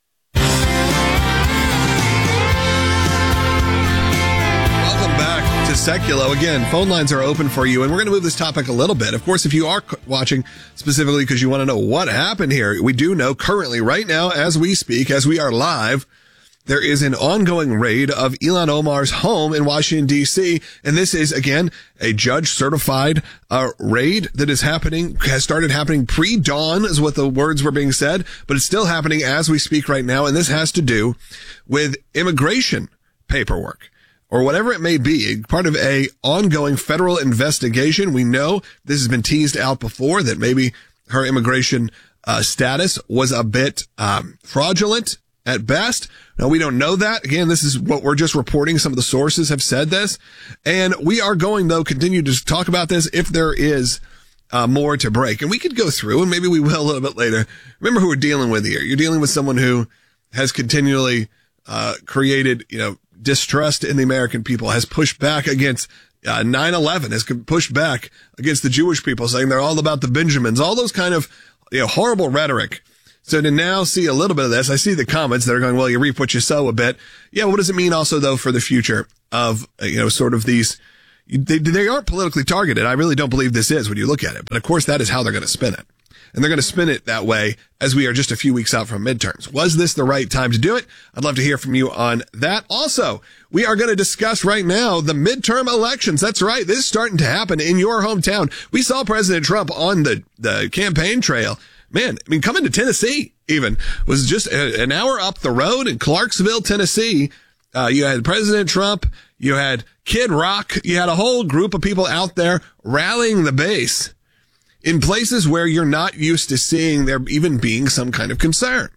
To Seculo. Again, phone lines are open for you, and we're going to move this topic a little bit. Of course, if you are watching specifically because you want to know what happened here, we do know currently, right now, as we speak, as we are live, there is an ongoing raid of Ilhan Omar's home in Washington, D C, and this is, again, a judge-certified uh, raid that is happening, has started happening pre-dawn, is what the words were being said, but it's still happening as we speak right now, and this has to do with immigration paperwork, or whatever it may be, part of a ongoing federal investigation. We know this has been teased out before, that maybe her immigration uh, status was a bit um, fraudulent at best. Now, we don't know that. Again, this is what we're just reporting. Some of the sources have said this. And we are going, though, continue to talk about this if there is uh, more to break. And we could go through, and maybe we will a little bit later. Remember who we're dealing with here. You're dealing with someone who has continually uh created, you know, distrust in the American people, has pushed back against uh, nine eleven has pushed back against the Jewish people, saying they're all about the Benjamins, all those kind of, you know, horrible rhetoric. So to now see a little bit of this, I see the comments that are going, well, you reap what you sow a bit. Yeah, what does it mean also, though, for the future of, you know, sort of these, they, they aren't politically targeted. I really don't believe this is when you look at it. But of course, that is how they're going to spin it. And they're going to spin it that way as we are just a few weeks out from midterms. Was this the right time to do it? I'd love to hear from you on that. Also, we are going to discuss right now the midterm elections. That's right. This is starting to happen in your hometown. We saw President Trump on the, the campaign trail. Man, I mean, coming to Tennessee even was just a, an hour up the road in Clarksville, Tennessee. Uh, you had President Trump. You had Kid Rock. You had a whole group of people out there rallying the base in places where you're not used to seeing there even being some kind of concern.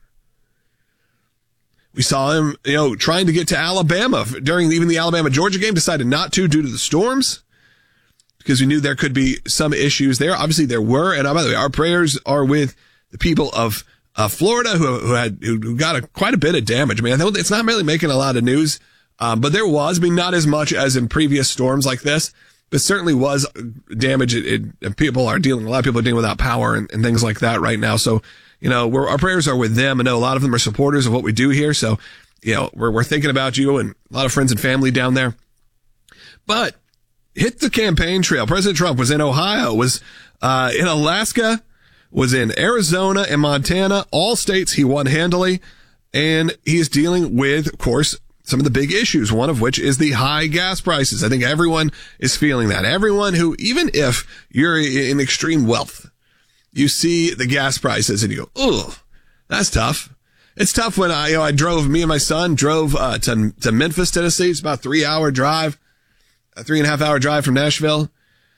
We saw him, you know, trying to get to Alabama during even the Alabama-Georgia game, decided not to due to the storms because we knew there could be some issues there. Obviously, there were. And by the way, our prayers are with the people of uh, Florida who, who had who got a, quite a bit of damage. I mean, I think it's not really making a lot of news, um, but there was, I mean, not as much as in previous storms like this. But certainly was damage. It, it, people are dealing, a lot of people are dealing without power and, and things like that right now. So, you know, we're, our prayers are with them. I know a lot of them are supporters of what we do here. So, you know, we're, we're thinking about you and a lot of friends and family down there. But hit the campaign trail. President Trump was in Ohio, was, uh, in Alaska, was in Arizona and Montana, all states he won handily. And he is dealing with, of course, some of the big issues, one of which is the high gas prices. I think everyone is feeling that. Everyone who, even if you're in extreme wealth, you see the gas prices and you go, oh, that's tough. It's tough when I, you know, I drove, me and my son drove uh, to, to Memphis, Tennessee. It's about a three hour drive, a three and a half hour drive from Nashville.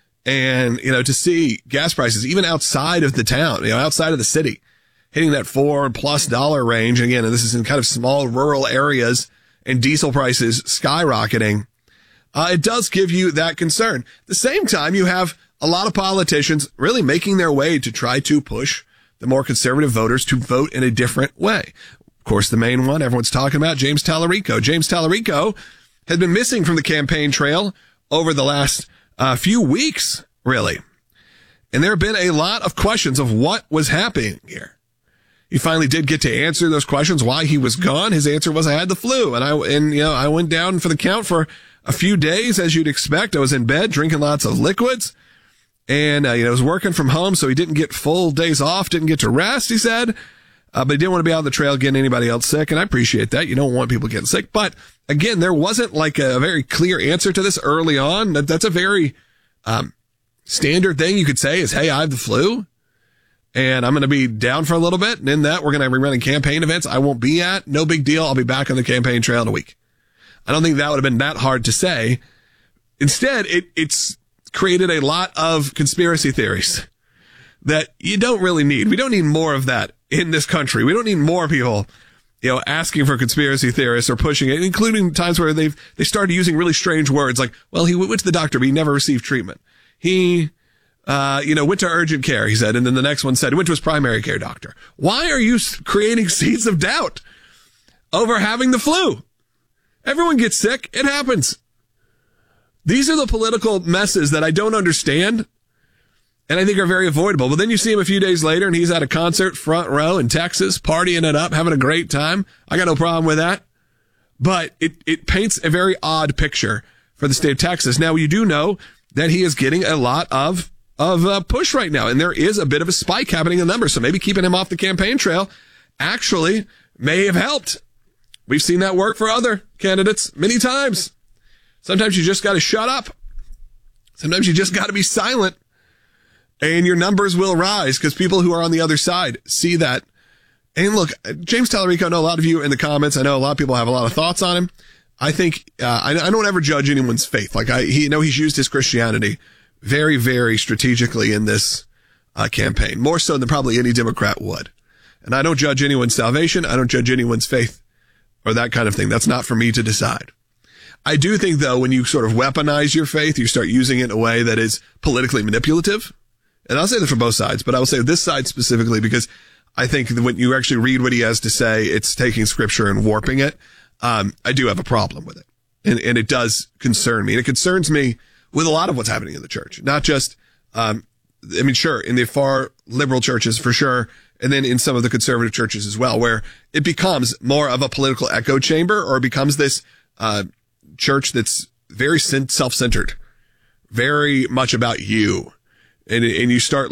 And, you know, to see gas prices, even outside of the town, you know, outside of the city, hitting that four plus dollar range. Again, and this is in kind of small rural areas, and diesel prices skyrocketing, uh, it does give you that concern. At the same time, you have a lot of politicians really making their way to try to push the more conservative voters to vote in a different way. Of course, the main one everyone's talking about, James Tallarico. James Tallarico has been missing from the campaign trail over the last uh, few weeks, really. And there have been a lot of questions of what was happening here. He finally did get to answer those questions, why he was gone. His answer was, I had the flu. And I, and, you know, I went down for the count for a few days, as you'd expect. I was in bed drinking lots of liquids and, uh, you know, I was working from home. So he didn't get full days off, didn't get to rest, he said. Uh, but he didn't want to be out on the trail getting anybody else sick. And I appreciate that. You don't want people getting sick. But again, there wasn't like a very clear answer to this early on. That, that's a very, um, standard thing you could say is, hey, I have the flu. And I'm going to be down for a little bit. And in that, we're going to be running campaign events I won't be at. No big deal. I'll be back on the campaign trail in a week. I don't think that would have been that hard to say. Instead, it, it's created a lot of conspiracy theories that you don't really need. We don't need more of that in this country. We don't need more people, you know, asking for conspiracy theorists or pushing it, including times where they've, they started using really strange words like, well, he went to the doctor, but he never received treatment. He, Uh, you know, went to urgent care, he said. And then the next one said, he went to his primary care doctor. Why are you creating seeds of doubt over having the flu? Everyone gets sick. It happens. These are the political messes that I don't understand and I think are very avoidable. But then you see him a few days later and he's at a concert front row in Texas, partying it up, having a great time. I got no problem with that. But it, it paints a very odd picture for the state of Texas. Now, you do know that he is getting a lot of of uh, push right now. And there is a bit of a spike happening in the numbers. So maybe keeping him off the campaign trail actually may have helped. We've seen that work for other candidates many times. Sometimes you just got to shut up. Sometimes you just got to be silent and your numbers will rise because people who are on the other side see that. And look, James Tallarico, I know a lot of you in the comments. I know a lot of people have a lot of thoughts on him. I think, uh, I, I don't ever judge anyone's faith. Like I, he, you know, he's used his Christianity very, very strategically in this uh, campaign, more so than probably any Democrat would. And I don't judge anyone's salvation. I don't judge anyone's faith or that kind of thing. That's not for me to decide. I do think, though, when you sort of weaponize your faith, you start using it in a way that is politically manipulative. And I'll say that for both sides, but I will say this side specifically because I think that when you actually read what he has to say, it's taking scripture and warping it. Um, I do have a problem with it. And, and it does concern me. And it concerns me with a lot of what's happening in the church. Not just, um, I mean, sure, in the far liberal churches for sure, and then in some of the conservative churches as well, where it becomes more of a political echo chamber, or it becomes this uh church that's very self-centered, very much about you. And, and you start